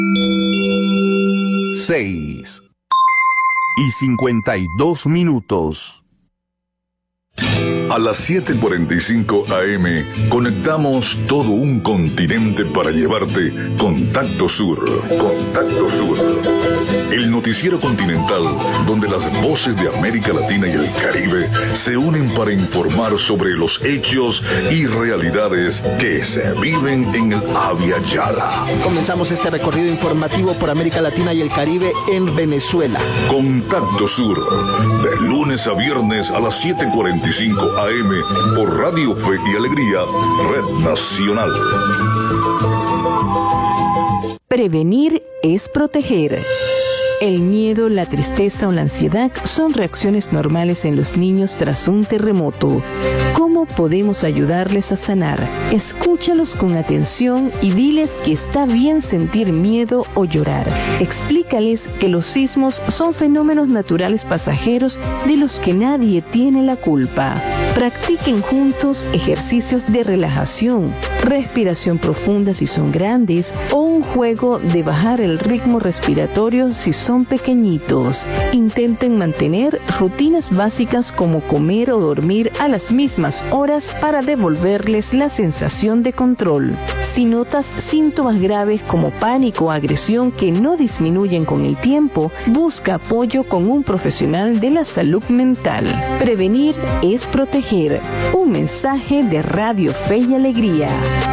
6:52. A las 7:45 AM conectamos todo un continente para llevarte Contacto Sur. Contacto Sur. El noticiero continental donde las voces de América Latina y el Caribe se unen para informar sobre los hechos y realidades que se viven en el Abya Yala. Comenzamos este recorrido informativo por América Latina y el Caribe en Venezuela. Contacto Sur, de lunes a viernes a las 7:45 AM por Radio Fe y Alegría, Red Nacional. Prevenir es proteger. El miedo, la tristeza o la ansiedad son reacciones normales en los niños tras un terremoto. ¿Cómo podemos ayudarles a sanar? Escúchalos con atención y diles que está bien sentir miedo o llorar. Explícales que los sismos son fenómenos naturales pasajeros de los que nadie tiene la culpa. Practiquen juntos ejercicios de relajación, respiración profunda si son grandes o un juego de bajar el ritmo respiratorio si son pequeñitos. Intenten mantener rutinas básicas como comer o dormir a las mismas horas para devolverles la sensación de control. Si notas síntomas graves como pánico o agresión que no disminuyen con el tiempo, busca apoyo con un profesional de la salud mental. Prevenir es proteger. Un mensaje de Radio Fe y Alegría.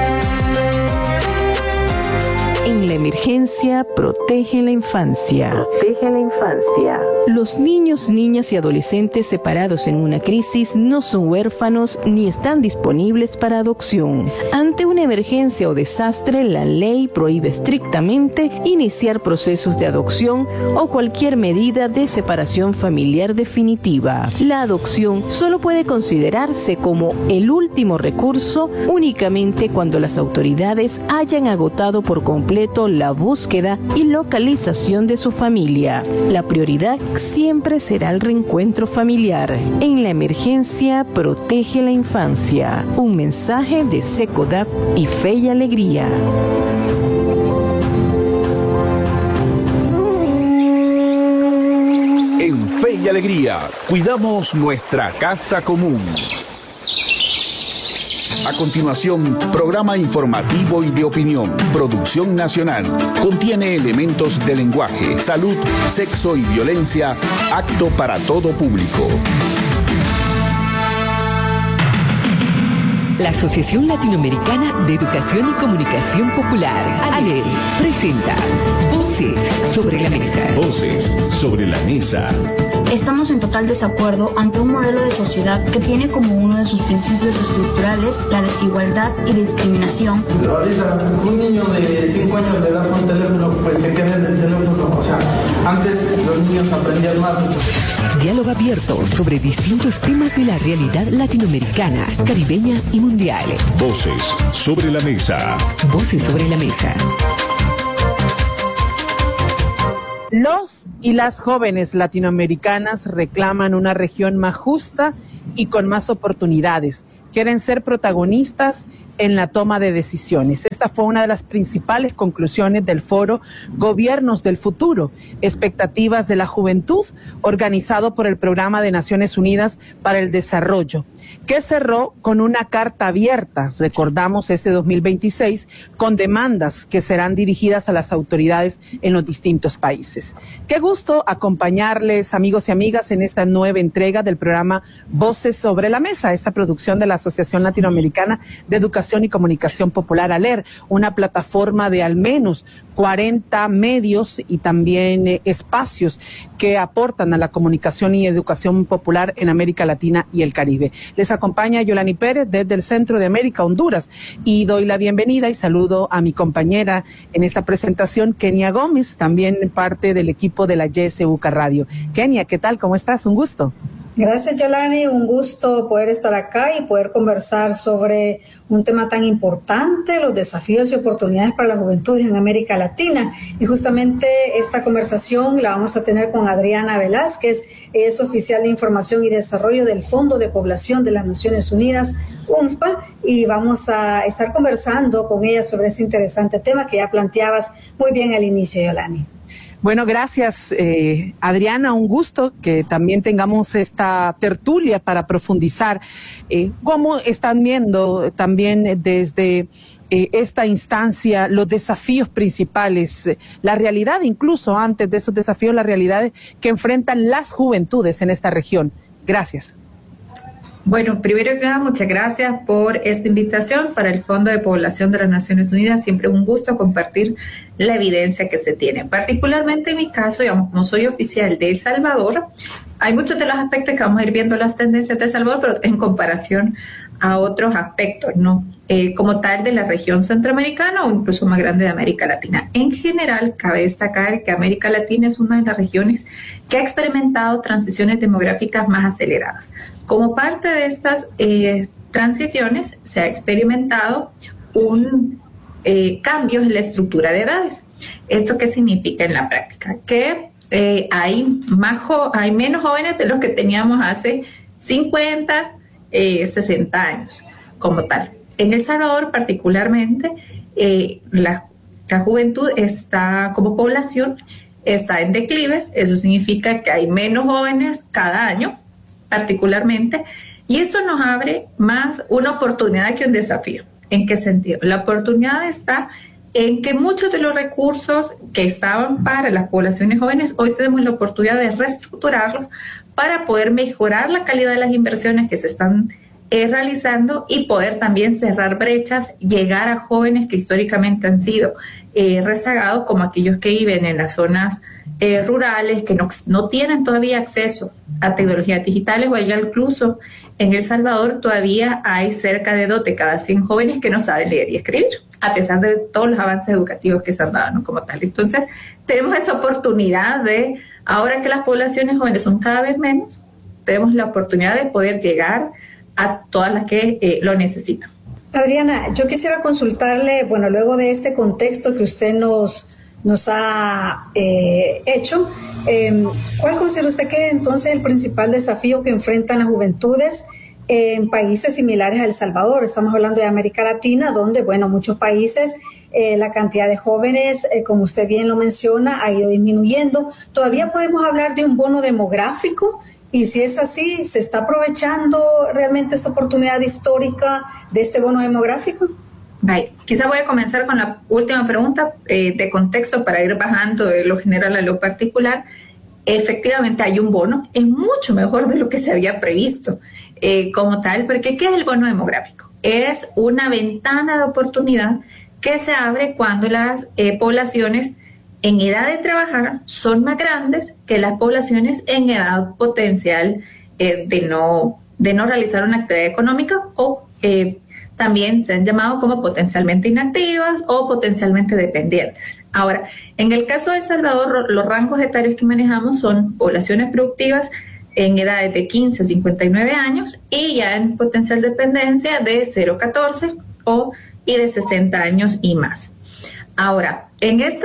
En la emergencia, protege la infancia. Protege la infancia. Los niños, niñas y adolescentes separados en una crisis no son huérfanos ni están disponibles para adopción. Ante una emergencia o desastre, la ley prohíbe estrictamente iniciar procesos de adopción o cualquier medida de separación familiar definitiva. La adopción solo puede considerarse como el último recurso únicamente cuando las autoridades hayan agotado por completo la búsqueda y localización de su familia. La prioridad siempre será el reencuentro familiar. En la emergencia, protege la infancia. Un mensaje de SECODAP y Fe y Alegría. En Fe y Alegría, cuidamos nuestra casa común. A continuación, programa informativo y de opinión. Producción nacional. Contiene elementos de lenguaje, salud, sexo y violencia, apto para todo público. La Asociación Latinoamericana de Educación y Comunicación Popular, ALER, presenta Voces sobre la Mesa. Voces sobre la Mesa. Estamos en total desacuerdo ante un modelo de sociedad que tiene como uno de sus principios estructurales la desigualdad y discriminación. Ahorita un niño de 5 años le das un teléfono, pues se queda en el teléfono. O sea, antes los niños aprendían más. Diálogo abierto sobre distintos temas de la realidad latinoamericana, caribeña y mundial. Voces sobre la Mesa. Voces sobre la Mesa. Los y las jóvenes latinoamericanas reclaman una región más justa y con más oportunidades. Quieren ser protagonistas en la toma de decisiones. Esta fue una de las principales conclusiones del foro Gobiernos del Futuro, Expectativas de la Juventud, organizado por el Programa de Naciones Unidas para el Desarrollo, que cerró con una carta abierta, recordamos este 2026, con demandas que serán dirigidas a las autoridades en los distintos países. Qué gusto acompañarles, amigos y amigas, en esta nueva entrega del programa Voces sobre la Mesa, esta producción de la Asociación Latinoamericana de Educación y Comunicación Popular, ALER, una plataforma de al menos 40 medios y también espacios que aportan a la comunicación y educación popular en América Latina y el Caribe. Les acompaña Yolani Pérez desde el Centro de América, Honduras, y doy la bienvenida y saludo a mi compañera en esta presentación, Kenia Gómez, también parte del equipo de la YSUCA Radio. Kenia, ¿qué tal? ¿Cómo estás? Un gusto. Gracias, Yolani. Un gusto poder estar acá y poder conversar sobre un tema tan importante, los desafíos y oportunidades para la juventud en América Latina. Y justamente esta conversación la vamos a tener con Adriana Velázquez, es oficial de Información y Desarrollo del Fondo de Población de las Naciones Unidas, CUNFPA, y vamos a estar conversando con ella sobre ese interesante tema que ya planteabas muy bien al inicio, Yolani. Bueno, gracias, Adriana. Un gusto que también tengamos esta tertulia para profundizar. ¿Cómo están viendo también desde esta instancia los desafíos principales, la realidad, incluso antes de esos desafíos, las realidades que enfrentan las juventudes en esta región? Gracias. Bueno, primero que nada, muchas gracias por esta invitación para el Fondo de Población de las Naciones Unidas. Siempre es un gusto compartir la evidencia que se tiene. Particularmente en mi caso, digamos, como soy oficial de El Salvador, hay muchos de los aspectos que vamos a ir viendo las tendencias de El Salvador, pero en comparación a otros aspectos, ¿no? Como tal de la región centroamericana o incluso más grande de América Latina. En general, cabe destacar que América Latina es una de las regiones que ha experimentado transiciones demográficas más aceleradas. Como parte de estas transiciones, se ha experimentado un cambio en la estructura de edades. ¿Esto qué significa en la práctica? Que hay menos jóvenes de los que teníamos hace 50, 60 años como tal. En El Salvador particularmente, la juventud está, como población, está en declive. Eso significa que hay menos jóvenes cada año, particularmente, y esto nos abre más una oportunidad que un desafío. ¿En qué sentido? La oportunidad está en que muchos de los recursos que estaban para las poblaciones jóvenes, hoy tenemos la oportunidad de reestructurarlos para poder mejorar la calidad de las inversiones que se están realizando y poder también cerrar brechas, llegar a jóvenes que históricamente han sido rezagados, como aquellos que viven en las zonas rurales, que no tienen todavía acceso a tecnologías digitales, o allá incluso en El Salvador todavía hay cerca de 2 de cada 100 jóvenes que no saben leer y escribir, a pesar de todos los avances educativos que se han dado, ¿no? Como tal. Entonces, tenemos esa oportunidad de, ahora que las poblaciones jóvenes son cada vez menos, tenemos la oportunidad de poder llegar a todas las que lo necesitan. Adriana, yo quisiera consultarle, bueno, luego de este contexto que usted nos ha hecho, ¿cuál considera usted que entonces el principal desafío que enfrentan las juventudes en países similares a El Salvador? Estamos hablando de América Latina, donde, bueno, muchos países, la cantidad de jóvenes, como usted bien lo menciona, ha ido disminuyendo. ¿Todavía podemos hablar de un bono demográfico? Y si es así, ¿se está aprovechando realmente esta oportunidad histórica de este bono demográfico? Quizá voy a comenzar con la última pregunta de contexto para ir bajando de lo general a lo particular. Efectivamente hay un bono, es mucho mejor de lo que se había previsto como tal, porque ¿qué es el bono demográfico? Es una ventana de oportunidad que se abre cuando las poblaciones en edad de trabajar son más grandes que las poblaciones en edad potencial de no realizar una actividad económica, o también se han llamado como potencialmente inactivas o potencialmente dependientes. Ahora, en el caso de El Salvador, los rangos etarios que manejamos son poblaciones productivas en edades de 15 a 59 años y ya en potencial dependencia de 0 a 14 y de 60 años y más. Ahora, en esta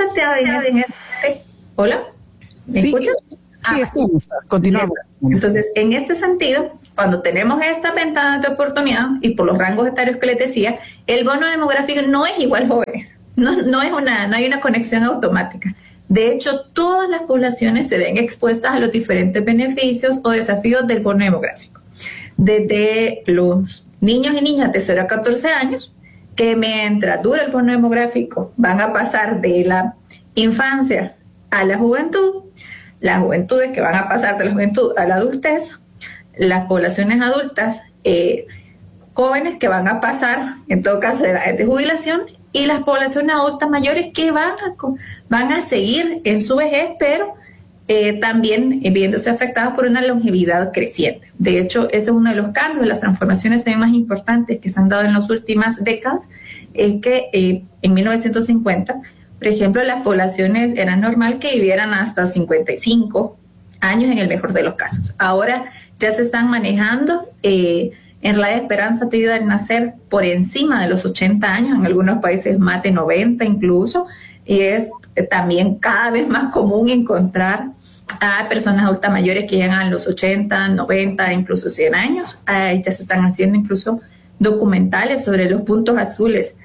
¿hola? ¿Me escuchas? Sí, estamos. Continuamos. Entonces, en este sentido, cuando tenemos esta ventana de oportunidad y por los rangos etarios que les decía, el bono demográfico no es igual jóvenes. No hay una conexión automática. De hecho, todas las poblaciones se ven expuestas a los diferentes beneficios o desafíos del bono demográfico. Desde los niños y niñas de 0 a 14 años, que mientras dura el bono demográfico van a pasar de la infancia a la juventud, las juventudes que van a pasar de la juventud a la adultez, las poblaciones adultas jóvenes que van a pasar, en todo caso, de edades de jubilación, y las poblaciones adultas mayores que van a seguir en su vejez, pero también viéndose afectadas por una longevidad creciente. De hecho, ese es uno de los cambios, las transformaciones más importantes que se han dado en las últimas décadas, es que en 1950, por ejemplo, las poblaciones eran normal que vivieran hasta 55 años en el mejor de los casos. Ahora ya se están manejando en la esperanza de vida al nacer por encima de los 80 años, en algunos países más de 90 incluso, y es también cada vez más común encontrar a personas adultas mayores que llegan a los 80, 90, incluso 100 años. Ya se están haciendo incluso documentales sobre los puntos azules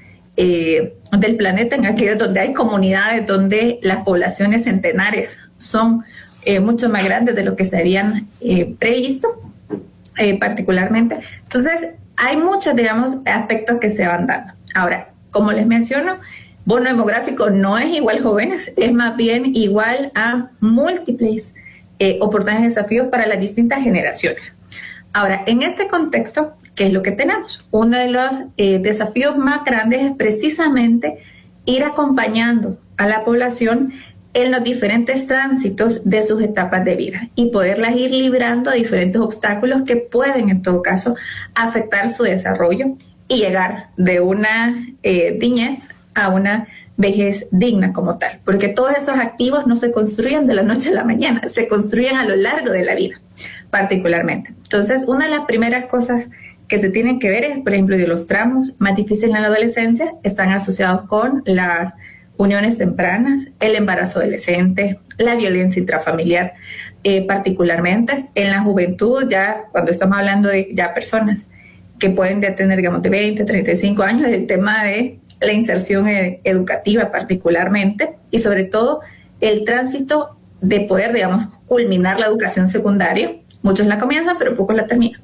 del planeta, en aquellos donde hay comunidades donde las poblaciones centenarias son mucho más grandes de lo que se habían previsto, particularmente. Entonces, hay muchos, digamos, aspectos que se van dando. Ahora, como les menciono, bono demográfico no es igual jóvenes, es más bien igual a múltiples oportunidades y desafíos para las distintas generaciones. Ahora, en este contexto, ¿qué es lo que tenemos? Uno de los desafíos más grandes es precisamente ir acompañando a la población en los diferentes tránsitos de sus etapas de vida y poderlas ir librando a diferentes obstáculos que pueden, en todo caso, afectar su desarrollo y llegar de una niñez a una vejez digna como tal, porque todos esos activos no se construyen de la noche a la mañana, se construyen a lo largo de la vida, particularmente. Entonces, una de las primeras cosas que se tienen que ver es, por ejemplo, de los tramos más difíciles en la adolescencia, están asociados con las uniones tempranas, el embarazo adolescente, la violencia intrafamiliar, particularmente en la juventud, ya cuando estamos hablando de ya personas que pueden ya tener, digamos, de 20, 35 años, el tema de la inserción educativa particularmente, y sobre todo el tránsito de poder, digamos, culminar la educación secundaria. Muchos la comienzan, pero pocos la terminan,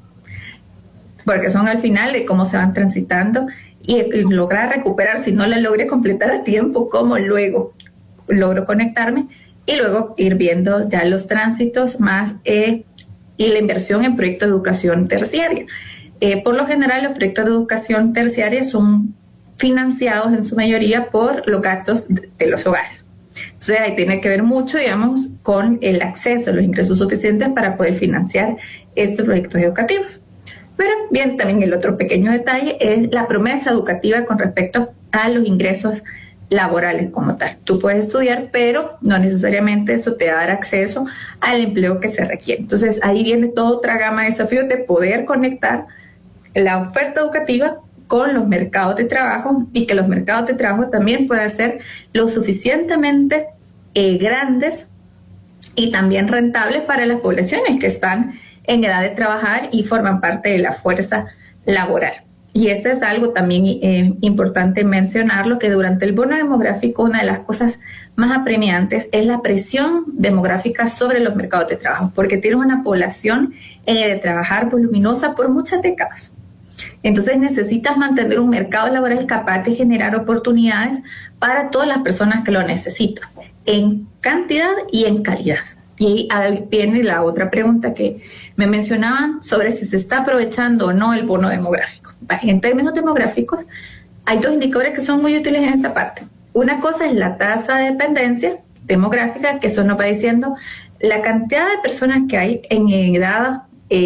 porque son al final de cómo se van transitando y lograr recuperar, si no la logré completar a tiempo, cómo luego logro conectarme y luego ir viendo ya los tránsitos más y la inversión en proyectos de educación terciaria. Por lo general, los proyectos de educación terciaria son financiados en su mayoría por los gastos de los hogares. Entonces ahí tiene que ver mucho, digamos, con el acceso a los ingresos suficientes para poder financiar estos proyectos educativos. Pero bien, también el otro pequeño detalle es la promesa educativa con respecto a los ingresos laborales como tal. Tú puedes estudiar, pero no necesariamente eso te va a dar acceso al empleo que se requiere. Entonces ahí viene toda otra gama de desafíos de poder conectar la oferta educativa con los mercados de trabajo y que los mercados de trabajo también puedan ser lo suficientemente grandes y también rentables para las poblaciones que están en edad de trabajar y forman parte de la fuerza laboral. Y esto es algo también importante mencionarlo, que durante el bono demográfico una de las cosas más apremiantes es la presión demográfica sobre los mercados de trabajo, porque tienen una población de trabajar voluminosa por muchas décadas. Entonces necesitas mantener un mercado laboral capaz de generar oportunidades para todas las personas que lo necesitan, en cantidad y en calidad. Y ahí viene la otra pregunta que me mencionaban sobre si se está aprovechando o no el bono demográfico. En términos demográficos, hay dos indicadores que son muy útiles en esta parte. Una cosa es la tasa de dependencia demográfica, que eso nos va diciendo la cantidad de personas que hay en edad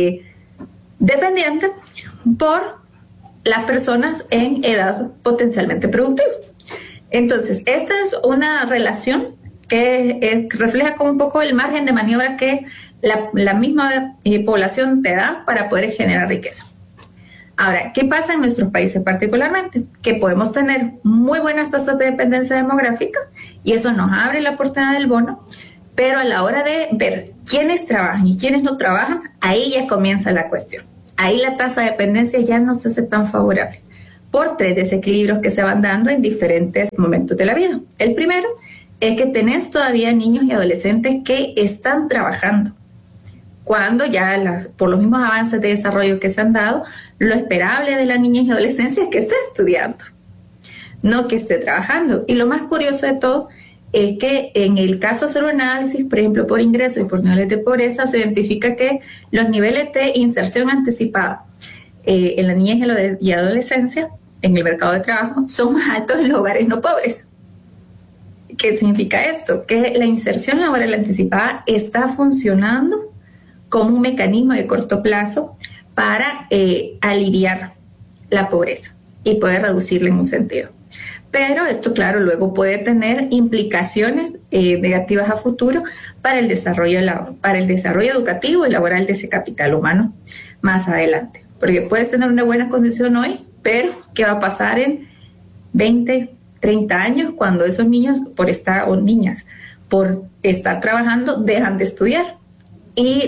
dependiente por las personas en edad potencialmente productiva. Entonces, esta es una relación que refleja como un poco el margen de maniobra que la misma población te da para poder generar riqueza. Ahora, ¿qué pasa en nuestros países particularmente? Que podemos tener muy buenas tasas de dependencia demográfica y eso nos abre la oportunidad del bono, pero a la hora de ver quiénes trabajan y quiénes no trabajan, ahí ya comienza la cuestión. Ahí la tasa de dependencia ya no se hace tan favorable por tres desequilibrios que se van dando en diferentes momentos de la vida. El primero es que tenés todavía niños y adolescentes que están trabajando, cuando ya por los mismos avances de desarrollo que se han dado, lo esperable de la niñez y adolescencia es que esté estudiando, no que esté trabajando. Y lo más curioso de todo es que en el caso de hacer un análisis, por ejemplo, por ingresos y por niveles de pobreza, se identifica que los niveles de inserción anticipada en la niñez y adolescencia, en el mercado de trabajo, son más altos en los hogares no pobres. ¿Qué significa esto? Que la inserción laboral anticipada está funcionando como un mecanismo de corto plazo para aliviar la pobreza y poder reducirla en un sentido. Pero esto, claro, luego puede tener implicaciones negativas a futuro para el desarrollo educativo y laboral de ese capital humano más adelante. Porque puedes tener una buena condición hoy, pero ¿qué va a pasar en 20, 30 años cuando esos niños o niñas por estar trabajando dejan de estudiar? y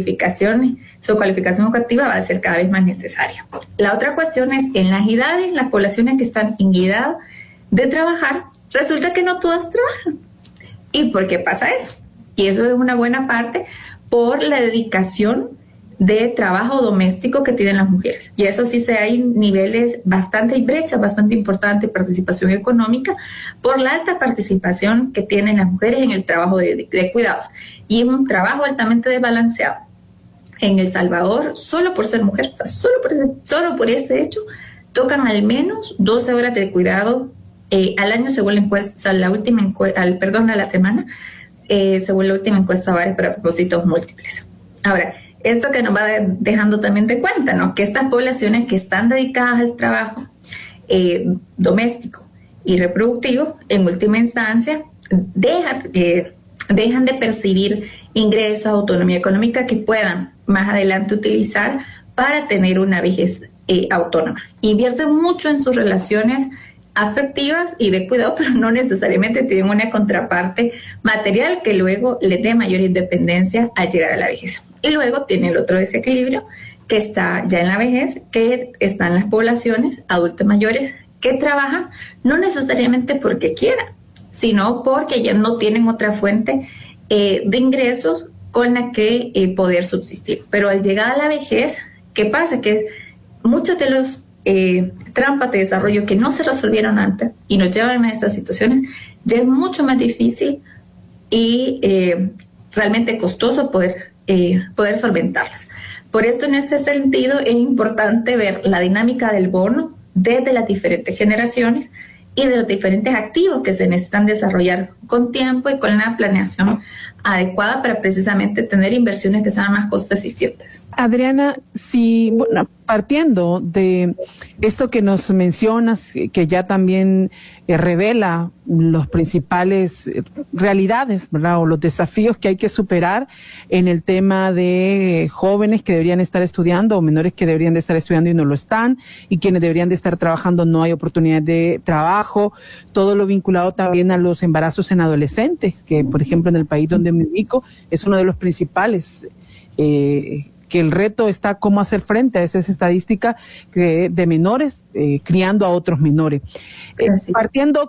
su calificación educativa va a ser cada vez más necesaria. La otra cuestión es, en las edades, las poblaciones que están en edad de trabajar, resulta que no todas trabajan. ¿Y por qué pasa eso? Y eso es una buena parte por la dedicación de trabajo doméstico que tienen las mujeres. Y eso sí, hay niveles hay brechas bastante importantes de participación económica por la alta participación que tienen las mujeres en el trabajo de cuidados. Y es un trabajo altamente desbalanceado. En El Salvador, solo por ser mujer, o sea, solo por ese hecho, tocan al menos 12 horas de cuidado al año, según la encuesta, a la semana, según la última encuesta Vares para propósitos múltiples. Ahora, esto que nos va dejando también de cuenta, ¿no? Que estas poblaciones que están dedicadas al trabajo doméstico y reproductivo, en última instancia, dejan de percibir ingresos, autonomía económica que puedan más adelante utilizar para tener una vejez autónoma. Invierten mucho en sus relaciones afectivas y de cuidado, pero no necesariamente tienen una contraparte material que luego les dé mayor independencia al llegar a la vejez. Y luego tiene el otro desequilibrio que está ya en la vejez, que están las poblaciones adultos mayores que trabajan no necesariamente porque quieran, sino porque ya no tienen otra fuente de ingresos con la que poder subsistir. Pero al llegar a la vejez, ¿qué pasa? Que muchos de los trampas de desarrollo que no se resolvieron antes y nos llevan a estas situaciones, ya es mucho más difícil y realmente costoso poder solventarlas. Por esto, en este sentido, es importante ver la dinámica del bono desde las diferentes generaciones y de los diferentes activos que se necesitan desarrollar con tiempo y con la planeación adecuada para precisamente tener inversiones que sean más costo eficientes. Adriana, partiendo de esto que nos mencionas, que ya también revela los principales realidades, ¿verdad? O los desafíos que hay que superar en el tema de jóvenes que deberían estar estudiando o menores que deberían de estar estudiando y no lo están, y quienes deberían de estar trabajando no hay oportunidades de trabajo, todo lo vinculado también a los embarazos en adolescentes, que por ejemplo en el país donde me ubico es uno de los principales, que el reto está cómo hacer frente a esas estadísticas de menores criando a otros menores. Partiendo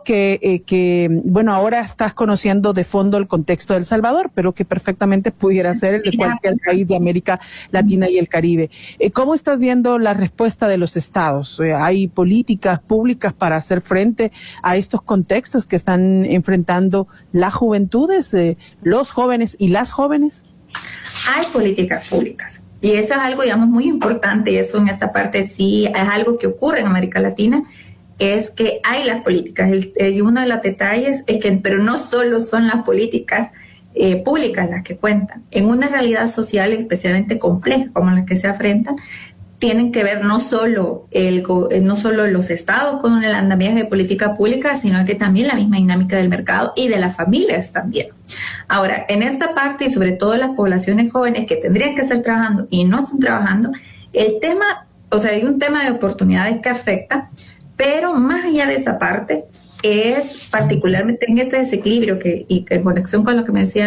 ahora estás conociendo de fondo el contexto de El Salvador, pero que perfectamente pudiera ser el de cualquier país de América Latina y el Caribe. ¿Cómo estás viendo la respuesta de los estados? ¿Hay políticas públicas para hacer frente a estos contextos que están enfrentando las juventudes, los jóvenes y las jóvenes? Hay políticas públicas. Y eso es algo, digamos, muy importante, y eso en esta parte sí es algo que ocurre en América Latina, es que hay las políticas. Y uno de los detalles es que, pero no solo son las políticas públicas las que cuentan. En una realidad social especialmente compleja como la que se afrentan, tienen que ver no solo los estados con el andamiaje de política pública, sino que también la misma dinámica del mercado y de las familias también. Ahora, en esta parte, y sobre todo las poblaciones jóvenes que tendrían que estar trabajando y no están trabajando, el tema, hay un tema de oportunidades que afecta, pero más allá de esa parte, es particularmente en este desequilibrio y en conexión con lo que me decía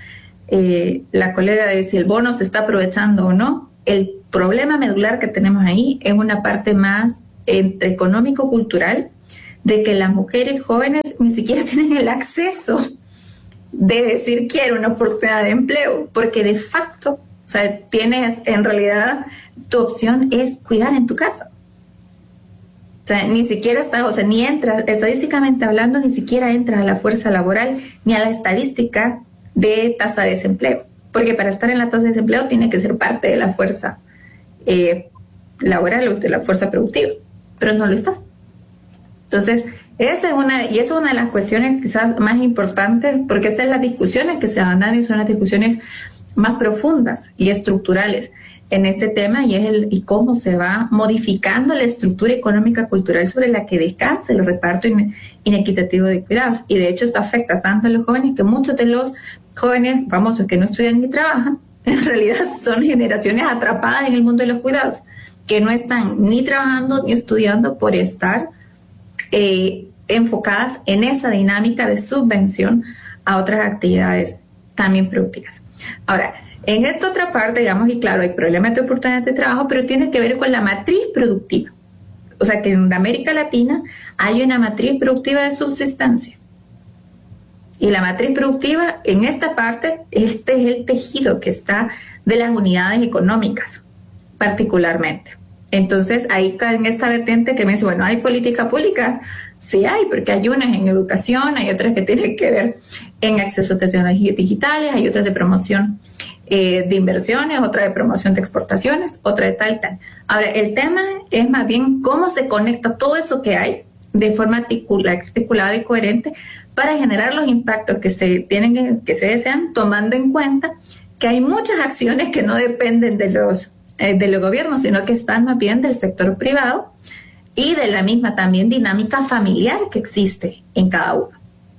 la colega de si el bono se está aprovechando o no. El problema medular que tenemos ahí es una parte más entre económico-cultural, de que las mujeres jóvenes ni siquiera tienen el acceso de decir quiero una oportunidad de empleo, porque de facto, tienes en realidad tu opción es cuidar en tu casa. Ni siquiera ni entras, estadísticamente hablando, ni siquiera entras a la fuerza laboral ni a la estadística de tasa de desempleo. Porque para estar en la tasa de desempleo tiene que ser parte de la fuerza laboral o de la fuerza productiva, pero no lo estás. Entonces, esa es una de las cuestiones quizás más importantes, porque esas son las discusiones que se van dando y son las discusiones más profundas y estructurales en este tema, y cómo se va modificando la estructura económica cultural sobre la que descansa el reparto inequitativo de cuidados. Y de hecho esto afecta tanto a los jóvenes, que muchos de los jóvenes famosos que no estudian ni trabajan, en realidad son generaciones atrapadas en el mundo de los cuidados, que no están ni trabajando ni estudiando por estar enfocadas en esa dinámica de subvención a otras actividades también productivas. Ahora, En esta otra parte, digamos, y claro, hay problemas de oportunidades de trabajo, pero tiene que ver con la matriz productiva. O sea, que en América Latina hay una matriz productiva de subsistencia. Y la matriz productiva, en esta parte, este es el tejido que está de las unidades económicas, particularmente. Entonces, ahí en esta vertiente que me dice, bueno, ¿hay política pública? Sí hay, porque hay unas en educación, hay otras que tienen que ver en acceso a tecnologías digitales, hay otras de promoción de inversiones, otra de promoción de exportaciones, otra de tal. Ahora, el tema es más bien cómo se conecta todo eso que hay de forma articulada y coherente para generar los impactos que se desean, tomando en cuenta que hay muchas acciones que no dependen de los gobiernos, sino que están más bien del sector privado y de la misma también dinámica familiar que existe en cada uno.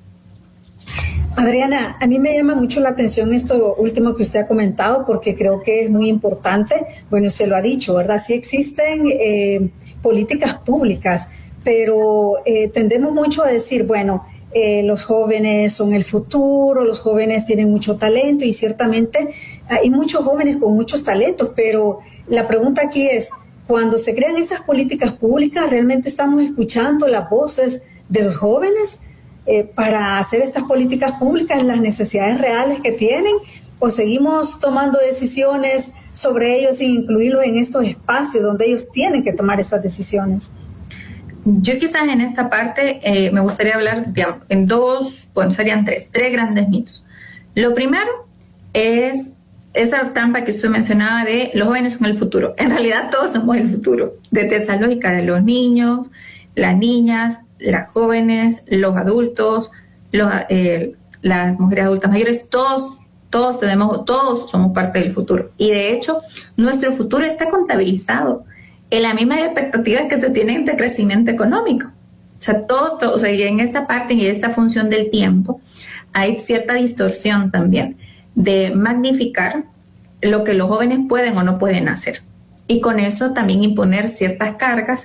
Adriana, a mí me llama mucho la atención esto último que usted ha comentado, porque creo que es muy importante. Bueno, usted lo ha dicho, ¿verdad? Sí existen políticas públicas, pero tendemos mucho a decir, bueno, los jóvenes son el futuro, los jóvenes tienen mucho talento y ciertamente hay muchos jóvenes con muchos talentos, pero la pregunta aquí es, cuando se crean esas políticas públicas, ¿realmente estamos escuchando las voces de los jóvenes para hacer estas políticas públicas, las necesidades reales que tienen? ¿O seguimos tomando decisiones sobre ellos sin incluirlos en estos espacios donde ellos tienen que tomar esas decisiones? Yo quizás en esta parte me gustaría hablar, digamos, en serían tres grandes mitos. Lo primero es esa trampa que usted mencionaba de los jóvenes son el futuro. En realidad todos somos el futuro, desde esa lógica de los niños, las niñas, las jóvenes, los adultos, las mujeres adultas mayores, todos somos parte del futuro. Y de hecho, nuestro futuro está contabilizado en las mismas expectativas que se tienen de crecimiento económico. O sea, y en esta parte y esa función del tiempo hay cierta distorsión también de magnificar lo que los jóvenes pueden o no pueden hacer. Y con eso también imponer ciertas cargas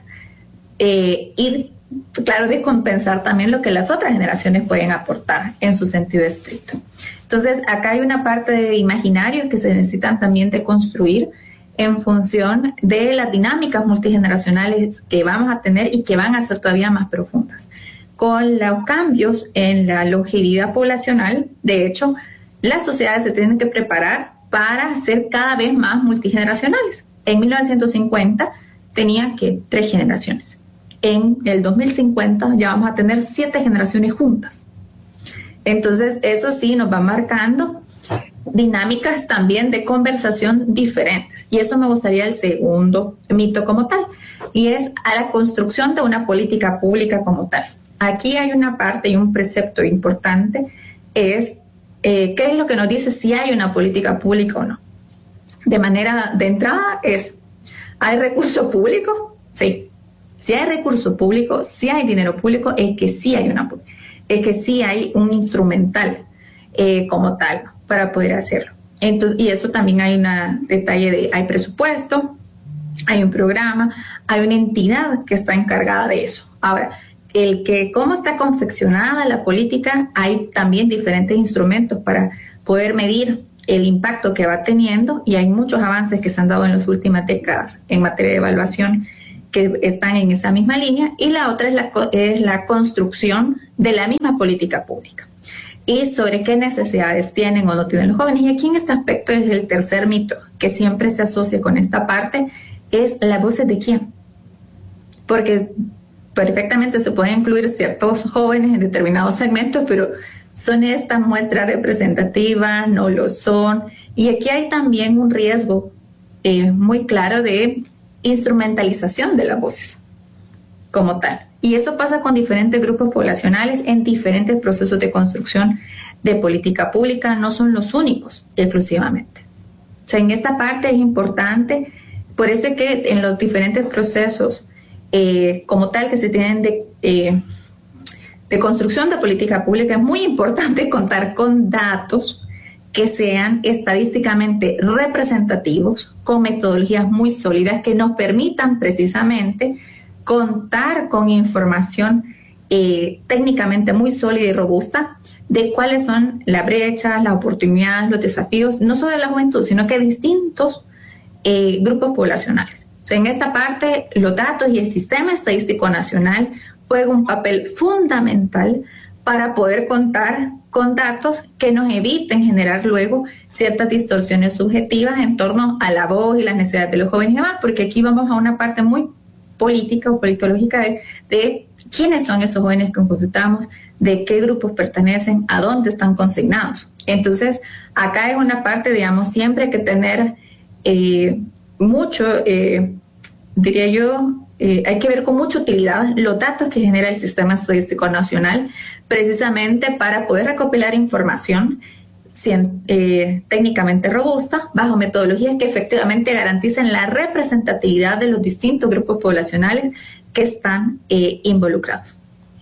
y, claro, descompensar también lo que las otras generaciones pueden aportar en su sentido estricto. Entonces, acá hay una parte de imaginarios que se necesitan también de construir en función de las dinámicas multigeneracionales que vamos a tener y que van a ser todavía más profundas. Con los cambios en la longevidad poblacional, de hecho, las sociedades se tienen que preparar para ser cada vez más multigeneracionales. En 1950 tenía que 3 generaciones. En el 2050 ya vamos a tener 7 generaciones juntas. Entonces, eso sí nos va marcando dinámicas también de conversación diferentes. Y eso me gustaría el segundo mito como tal, y es a la construcción de una política pública como tal. Aquí hay una parte y un precepto importante, es qué es lo que nos dice si hay una política pública o no. De manera de entrada es, ¿hay recurso público? Sí. Si hay recurso público, si hay dinero público, es que sí hay un instrumental como tal para poder hacerlo. Entonces, y eso también hay un detalle de, hay presupuesto, hay un programa, hay una entidad que está encargada de eso. Ahora, cómo está confeccionada la política, hay también diferentes instrumentos para poder medir el impacto que va teniendo, y hay muchos avances que se han dado en las últimas décadas en materia de evaluación que están en esa misma línea, y la otra es la construcción de la misma política pública y sobre qué necesidades tienen o no tienen los jóvenes. Y aquí en este aspecto es el tercer mito que siempre se asocia con esta parte, es la voz de quién. Porque perfectamente se pueden incluir ciertos jóvenes en determinados segmentos, pero ¿son estas muestras representativas? ¿No lo son? Y aquí hay también un riesgo muy claro de instrumentalización de las voces como tal. Y eso pasa con diferentes grupos poblacionales en diferentes procesos de construcción de política pública, no son los únicos exclusivamente. O sea, en esta parte es importante, por eso es que en los diferentes procesos como tal que se tienen de construcción de política pública, es muy importante contar con datos que sean estadísticamente representativos, con metodologías muy sólidas que nos permitan precisamente contar con información técnicamente muy sólida y robusta de cuáles son las brechas, las oportunidades, los desafíos, no solo de la juventud, sino que distintos grupos poblacionales. O sea, en esta parte, los datos y el Sistema Estadístico Nacional juegan un papel fundamental para poder contar con datos que nos eviten generar luego ciertas distorsiones subjetivas en torno a la voz y las necesidades de los jóvenes y demás, porque aquí vamos a una parte muy política o politológica de quiénes son esos jóvenes que consultamos, de qué grupos pertenecen, a dónde están consignados. Entonces, acá es una parte, digamos, siempre hay que tener mucho, diría yo, hay que ver con mucha utilidad los datos que genera el Sistema Estadístico Nacional, precisamente para poder recopilar información técnicamente robusta, bajo metodologías que efectivamente garanticen la representatividad de los distintos grupos poblacionales que están involucrados.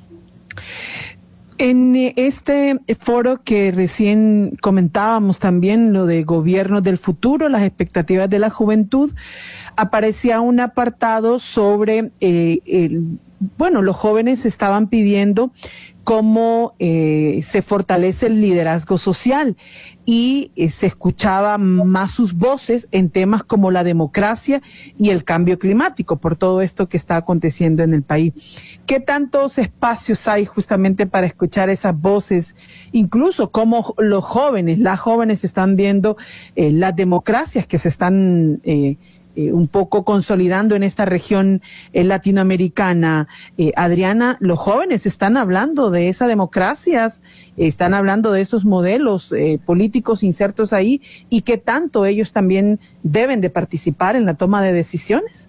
En este foro que recién comentábamos también, lo de gobiernos del futuro, las expectativas de la juventud, aparecía un apartado sobre, los jóvenes estaban pidiendo cómo se fortalece el liderazgo social y se escuchaba más sus voces en temas como la democracia y el cambio climático por todo esto que está aconteciendo en el país. ¿Qué tantos espacios hay justamente para escuchar esas voces? Incluso cómo los jóvenes, las jóvenes están viendo las democracias que se están un poco consolidando en esta región latinoamericana. Adriana, los jóvenes están hablando de esas democracias, están hablando de esos modelos políticos insertos ahí, y qué tanto ellos también deben de participar en la toma de decisiones.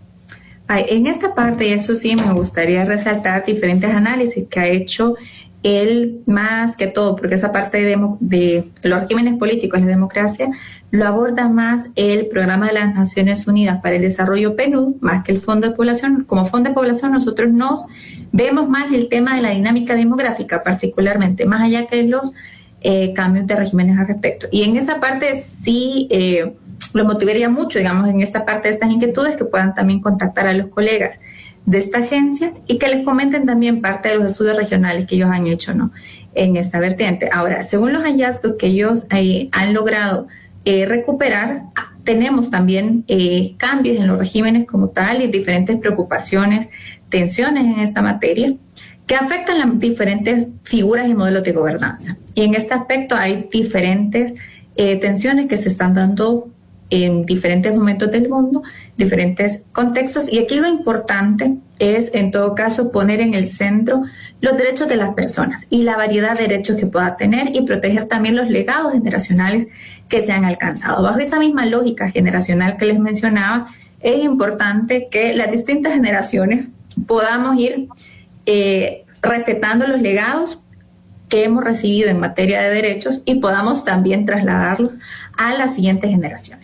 En esta parte, eso sí, me gustaría resaltar diferentes análisis que ha hecho él, más que todo, porque esa parte de los regímenes políticos, la democracia, lo aborda más el Programa de las Naciones Unidas para el Desarrollo PNUD, más que el Fondo de Población. Como Fondo de Población nosotros nos vemos más el tema de la dinámica demográfica, particularmente, más allá que los cambios de regímenes al respecto. Y en esa parte sí lo motivaría mucho, digamos, en esta parte de estas inquietudes, que puedan también contactar a los colegas de esta agencia y que les comenten también parte de los estudios regionales que ellos han hecho, ¿no?, en esta vertiente. Ahora, según los hallazgos que ellos han logrado recuperar, tenemos también cambios en los regímenes como tal y diferentes preocupaciones, tensiones en esta materia que afectan las diferentes figuras y modelos de gobernanza. Y en este aspecto hay diferentes tensiones que se están dando en diferentes momentos del mundo, diferentes contextos, y aquí lo importante es, en todo caso, poner en el centro los derechos de las personas y la variedad de derechos que pueda tener, y proteger también los legados generacionales que se han alcanzado. Bajo esa misma lógica generacional que les mencionaba, es importante que las distintas generaciones podamos ir respetando los legados que hemos recibido en materia de derechos y podamos también trasladarlos a las siguientes generaciones.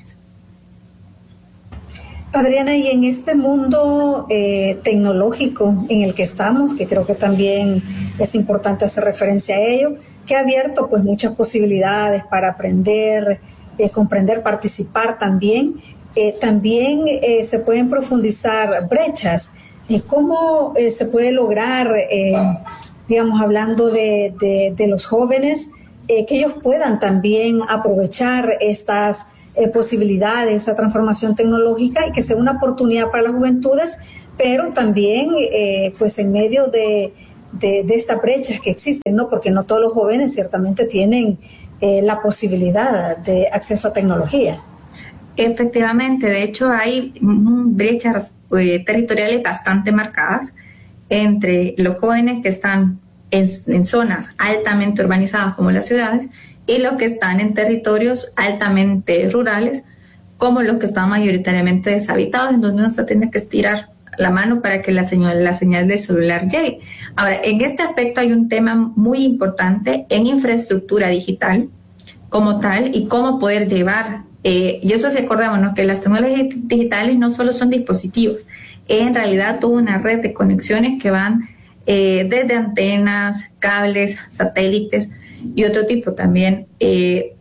Adriana, y en este mundo tecnológico en el que estamos, que creo que también es importante hacer referencia a ello, que ha abierto pues muchas posibilidades para aprender, comprender, participar también, se pueden profundizar brechas. ¿Cómo se puede lograr, digamos, hablando de los jóvenes, que ellos puedan también aprovechar estas posibilidades, esa transformación tecnológica, y que sea una oportunidad para las juventudes, pero también pues en medio de estas brechas que existen, ¿no? Porque no todos los jóvenes ciertamente tienen la posibilidad de acceso a tecnología. Efectivamente, de hecho hay brechas territoriales bastante marcadas entre los jóvenes que están en zonas altamente urbanizadas como las ciudades y los que están en territorios altamente rurales como los que están mayoritariamente deshabitados, en donde uno se tiene que estirar la mano para que la señal del celular llegue. Ahora, en este aspecto hay un tema muy importante en infraestructura digital como tal y cómo poder llevar, y eso se acordamos, ¿no?, que las tecnologías digitales no solo son dispositivos, es en realidad toda una red de conexiones que van desde antenas, cables, satélites y otro tipo también de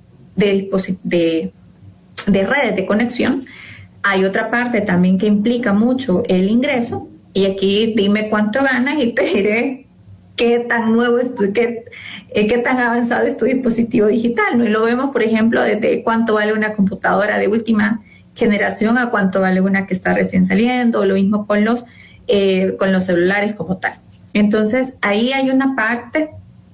redes de conexión. Hay otra parte también que implica mucho el ingreso, y aquí dime cuánto ganas y te diré qué tan nuevo es qué tan avanzado es tu dispositivo digital, ¿no? Y lo vemos, por ejemplo, desde cuánto vale una computadora de última generación a cuánto vale una que está recién saliendo, o lo mismo con los celulares como tal. Entonces, ahí hay una parte,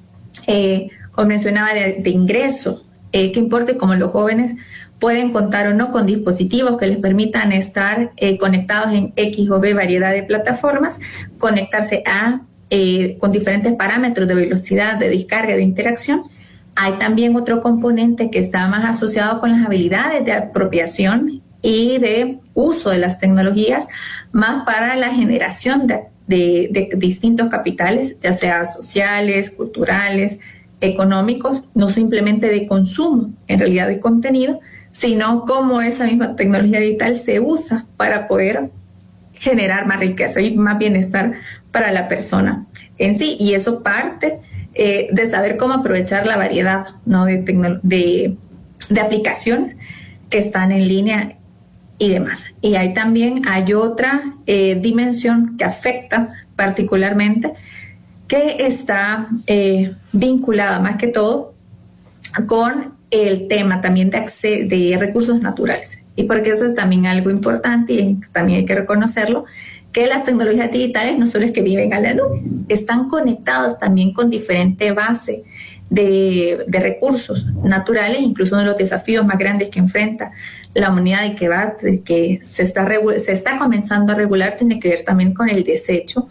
como mencionaba, de ingreso, que importa como los jóvenes pueden contar o no con dispositivos que les permitan estar conectados en X o B variedad de plataformas, conectarse con diferentes parámetros de velocidad, de descarga, de interacción. Hay también otro componente que está más asociado con las habilidades de apropiación y de uso de las tecnologías, más para la generación de distintos capitales, ya sea sociales, culturales, económicos, no simplemente de consumo, en realidad de contenido, sino cómo esa misma tecnología digital se usa para poder generar más riqueza y más bienestar para la persona en sí. Y eso parte de saber cómo aprovechar la variedad, ¿no? de aplicaciones que están en línea y demás. Y hay otra dimensión que afecta particularmente, que está vinculada más que todo con el tema también de recursos naturales. Y porque eso es también algo importante y también hay que reconocerlo, que las tecnologías digitales no solo es que viven a la nube, están conectadas también con diferente base de recursos naturales. Incluso uno de los desafíos más grandes que enfrenta la humanidad y que se está comenzando a regular tiene que ver también con el desecho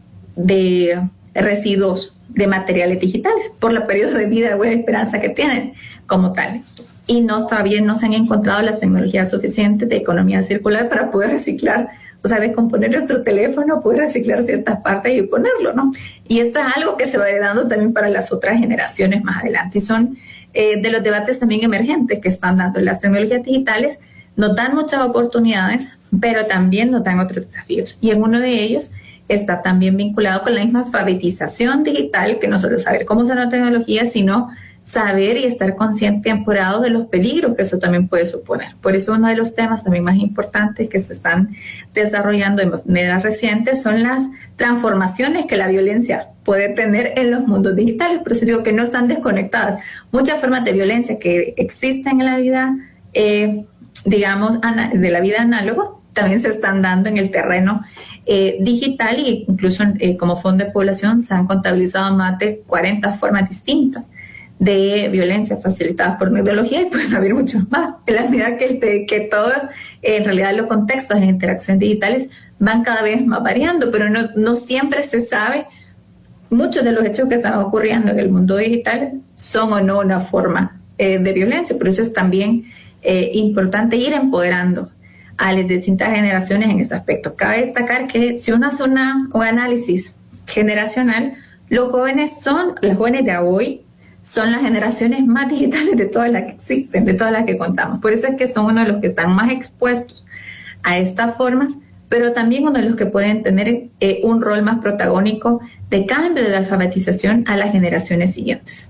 de residuos de materiales digitales por los periodos de vida de buena esperanza que tienen como tal. Y todavía no se han encontrado las tecnologías suficientes de economía circular para poder reciclar, o sea, descomponer nuestro teléfono, poder reciclar ciertas partes y ponerlo, ¿no? Y esto es algo que se va dando también para las otras generaciones más adelante. Y son de los debates también emergentes que están dando. Las tecnologías digitales nos dan muchas oportunidades, pero también nos dan otros desafíos. Y en uno de ellos está también vinculado con la misma alfabetización digital, que no solo saber cómo usar la tecnología, sino saber y estar consciente y apurado de los peligros que eso también puede suponer. Por eso uno de los temas también más importantes que se están desarrollando de manera reciente son las transformaciones que la violencia puede tener en los mundos digitales. Por eso digo que no están desconectadas. Muchas formas de violencia que existen en la vida, digamos, de la vida análoga, también se están dando en el terreno digital, y incluso como Fondo de Población se han contabilizado más de 40 formas distintas de violencia facilitadas por tecnología, y pueden haber muchos más. En la medida que todo, en realidad los contextos de interacción digitales van cada vez más variando, pero no siempre se sabe. Muchos de los hechos que están ocurriendo en el mundo digital son o no una forma de violencia. Por eso es también importante ir empoderando a las distintas generaciones en este aspecto. Cabe destacar que si uno hace un análisis generacional, los jóvenes de hoy son las generaciones más digitales de todas las que existen, de todas las que contamos. Por eso es que son uno de los que están más expuestos a estas formas, pero también uno de los que pueden tener un rol más protagónico de cambio de la alfabetización a las generaciones siguientes.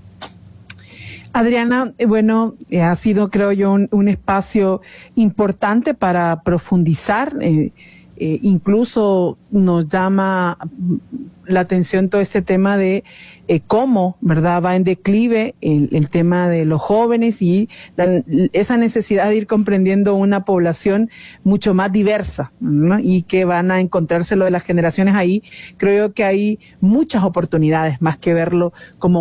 Adriana, bueno, ha sido, creo yo, un espacio importante para profundizar. Incluso nos llama la atención todo este tema de cómo, ¿verdad?, va en declive el tema de los jóvenes y esa necesidad de ir comprendiendo una población mucho más diversa, ¿no? Y que van a encontrarse lo de las generaciones ahí. Creo que hay muchas oportunidades, más que verlo como